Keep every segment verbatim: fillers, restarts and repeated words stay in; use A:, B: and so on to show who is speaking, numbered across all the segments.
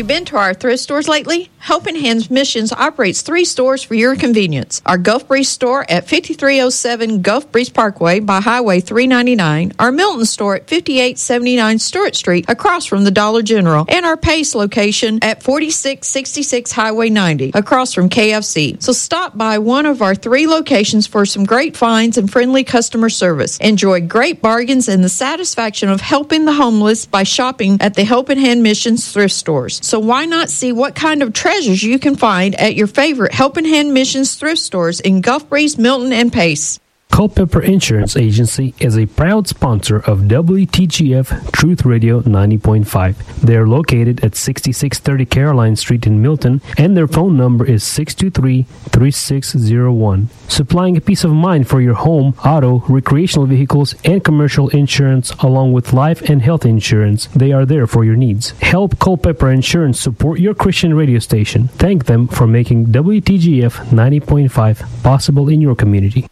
A: been to our thrift stores lately? Helping Hands Missions operates three stores for your convenience. Our Gulf Breeze store at fifty-three oh seven Gulf Breeze Parkway by Highway three ninety-nine, our Milton store at fifty-eight seventy-nine Stewart Street across from the Dollar General, and our Pace location at forty-six sixty-six Highway ninety across from K F C. So stop by one of our three locations for some great finds and friendly customer service. Enjoy great bargains and the satisfaction of helping the homeless by shopping at the Helping Hand Missions thrift stores. So why not see what kind of treasures you can find at your favorite Helping Hand Missions thrift stores in Gulf Breeze, Milton, and Pace.
B: Culpeper Insurance Agency is a proud sponsor of W T G F Truth Radio ninety point five. They are located at sixty-six thirty Caroline Street in Milton, and their phone number is six two three, three six zero one. Supplying a peace of mind for your home, auto, recreational vehicles, and commercial insurance, along with life and health insurance. They are there for your needs. Help Culpeper Insurance support your Christian radio station. Thank them for making W T G F ninety point five possible in your community.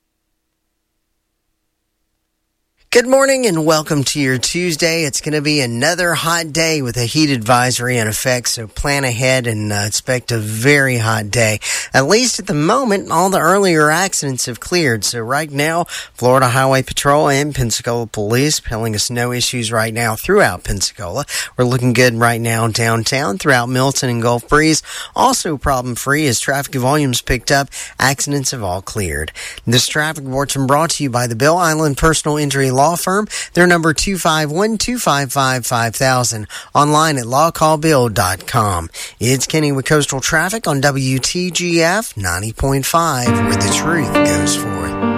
C: Good morning and welcome to your Tuesday. It's going to be another hot day with a heat advisory in effect, so plan ahead and uh, expect a very hot day. At least at the moment, all the earlier accidents have cleared. So right now, Florida Highway Patrol and Pensacola Police telling us no issues right now throughout Pensacola. We're looking good right now downtown, throughout Milton and Gulf Breeze. Also problem-free as traffic volumes picked up. Accidents have all cleared. This traffic report's been brought to you by the Bill Island Personal Injury Law Firm. Their number two five one, two five five, five thousand. Online at law call bill dot com. It's Kenny with Coastal Traffic on W T G F ninety point five, where the truth goes forth.